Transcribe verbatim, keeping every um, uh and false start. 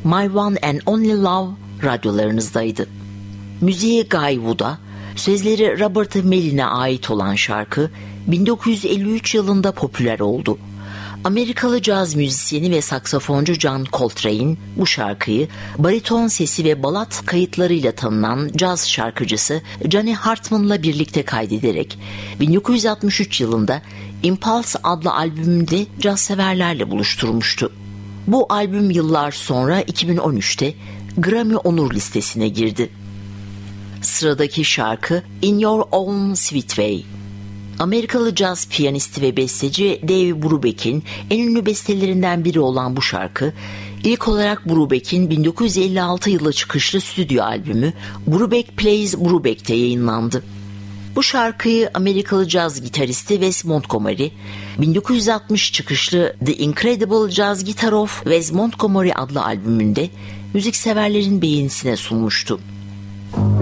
My One and Only Love radyolarınızdaydı. Müziği Guy Wood'a, sözleri Robert Mellon'a ait olan şarkı bin dokuz yüz elli üç yılında popüler oldu. Amerikalı caz müzisyeni ve saksafoncu John Coltrane bu şarkıyı bariton sesi ve balat kayıtlarıyla tanınan caz şarkıcısı Johnny Hartman'la birlikte kaydederek bin dokuz yüz altmış üç yılında Impulse adlı albümünde caz severlerle buluşturmuştu. Bu albüm yıllar sonra iki bin on üçte Grammy Onur listesine girdi. Sıradaki şarkı In Your Own Sweet Way. Amerikalı caz piyanisti ve besteci Dave Brubeck'in en ünlü bestelerinden biri olan bu şarkı, ilk olarak Brubeck'in bin dokuz yüz elli altı yılı çıkışlı stüdyo albümü Brubeck Plays Brubeck'te yayınlandı. Bu şarkıyı Amerikalı caz gitaristi Wes Montgomery, bin dokuz yüz altmış çıkışlı The Incredible Jazz Guitar of Wes Montgomery adlı albümünde müzikseverlerin beğenisine sunmuştu.